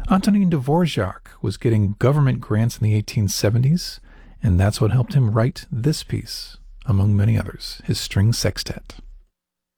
Antonin Dvorak was getting government grants in the 1870s, and that's what helped him write this piece, among many others, his string sextet.